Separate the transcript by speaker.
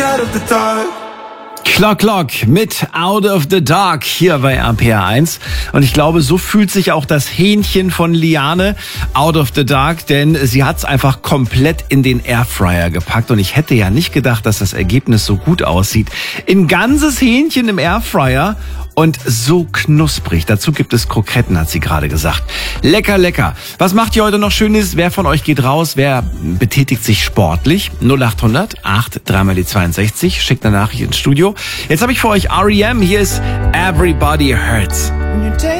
Speaker 1: Clock mit Out of the Dark hier bei RPR1. Und ich glaube, so fühlt sich auch das Hähnchen von Liane, Out of the Dark, denn sie hat's einfach komplett in den Airfryer gepackt. Und ich hätte ja nicht gedacht, dass das Ergebnis so gut aussieht. Ein ganzes Hähnchen im Airfryer und so knusprig. Dazu gibt es Kroketten, hat sie gerade gesagt. Lecker, lecker. Was macht ihr heute noch Schönes? Wer von euch geht raus? Wer betätigt sich sportlich? 0800 8 3 die 62. Schickt eine Nachricht ins Studio. Jetzt habe ich für euch R.E.M. Hier ist Everybody Hurts.